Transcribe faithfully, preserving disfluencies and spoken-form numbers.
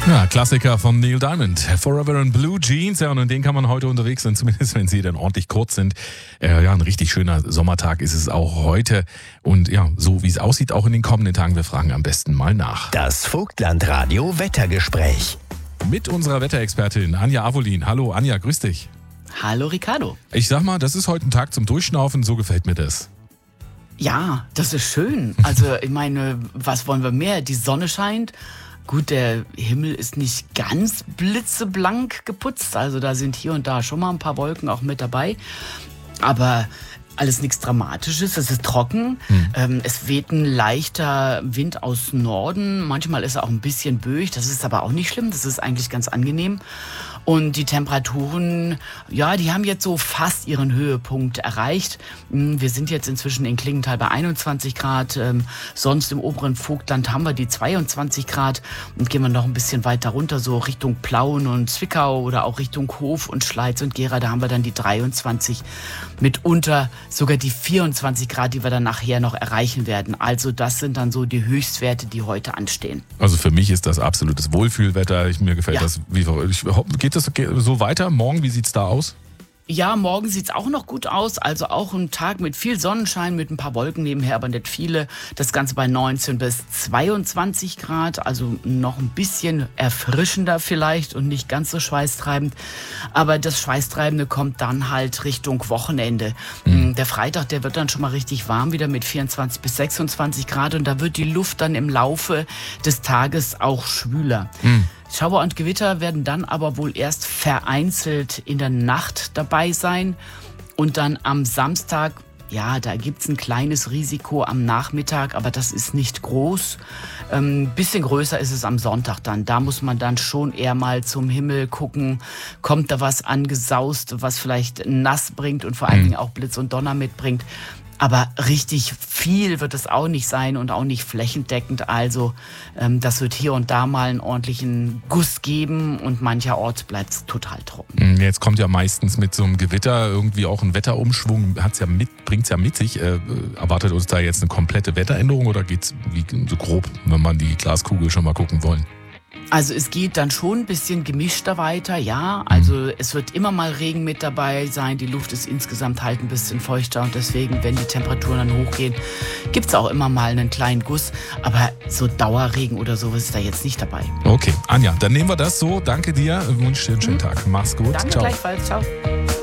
Ja, Klassiker von Neil Diamond, Forever in Blue Jeans, ja, und in denen kann man heute unterwegs sein, zumindest wenn sie dann ordentlich kurz sind. Äh, ja, ein richtig schöner Sommertag ist es auch heute und ja, so wie es aussieht, auch in den kommenden Tagen, wir fragen am besten mal nach. Das Vogtlandradio Wettergespräch. Mit unserer Wetterexpertin Anja Avolin. Hallo Anja, grüß dich. Hallo Ricardo. Ich sag mal, das ist heute ein Tag zum Durchschnaufen, so gefällt mir das. Ja, das ist schön. Also ich meine, was wollen wir mehr? Die Sonne scheint. Gut, der Himmel ist nicht ganz blitzeblank geputzt, also da sind hier und da schon mal ein paar Wolken auch mit dabei. Aber alles nichts Dramatisches, es ist trocken, hm. ähm, es weht ein leichter Wind aus Norden, manchmal ist er auch ein bisschen böig, das ist aber auch nicht schlimm, das ist eigentlich ganz angenehm. Und die Temperaturen, ja, die haben jetzt so fast ihren Höhepunkt erreicht. Wir sind jetzt inzwischen in Klingenthal bei einundzwanzig Grad. Ähm, sonst im oberen Vogtland haben wir die zweiundzwanzig Grad. Und gehen wir noch ein bisschen weiter runter, so Richtung Plauen und Zwickau oder auch Richtung Hof und Schleiz und Gera, da haben wir dann die dreiundzwanzig. Mitunter sogar die vierundzwanzig Grad, die wir dann nachher noch erreichen werden. Also das sind dann so die Höchstwerte, die heute anstehen. Also für mich ist das absolutes Wohlfühlwetter. Ich, mir gefällt ja. das. Wie, ich, geht das so weiter? Morgen, wie sieht's da aus? Ja, morgen sieht's auch noch gut aus. Also auch ein Tag mit viel Sonnenschein, mit ein paar Wolken nebenher, aber nicht viele. Das Ganze bei neunzehn bis zweiundzwanzig Grad. Also noch ein bisschen erfrischender vielleicht und nicht ganz so schweißtreibend. Aber das Schweißtreibende kommt dann halt Richtung Wochenende. Mhm. Der Freitag, der wird dann schon mal richtig warm, wieder mit vierundzwanzig bis sechsundzwanzig Grad. Und da wird die Luft dann im Laufe des Tages auch schwüler. Mhm. Schauer und Gewitter werden dann aber wohl erst vereinzelt in der Nacht dabei sein. Und dann am Samstag, ja, da gibt's ein kleines Risiko am Nachmittag, aber das ist nicht groß. Ein ähm, bisschen größer ist es am Sonntag dann. Da muss man dann schon eher mal zum Himmel gucken. Kommt da was angesaust, was vielleicht nass bringt und vor allen Dingen auch Blitz und Donner mitbringt. Aber richtig viel wird es auch nicht sein und auch nicht flächendeckend. Also ähm, das wird hier und da mal einen ordentlichen Guss geben und mancherorts bleibt es total trocken. Jetzt kommt ja meistens mit so einem Gewitter irgendwie auch ein Wetterumschwung, hat's ja mit, bringt's ja mit sich. Äh, erwartet uns da jetzt eine komplette Wetteränderung oder geht's wie so grob, wenn man die Glaskugel schon mal gucken wollen? Also es geht dann schon ein bisschen gemischter weiter, ja. Also mhm. es wird immer mal Regen mit dabei sein. Die Luft ist insgesamt halt ein bisschen feuchter und deswegen, wenn die Temperaturen dann hochgehen, gibt's auch immer mal einen kleinen Guss. Aber so Dauerregen oder sowas ist da jetzt nicht dabei. Okay, Anja, dann nehmen wir das so. Danke dir. Ich wünsche dir einen schönen mhm. Tag. Mach's gut. Danke Ciao. Gleichfalls. Ciao.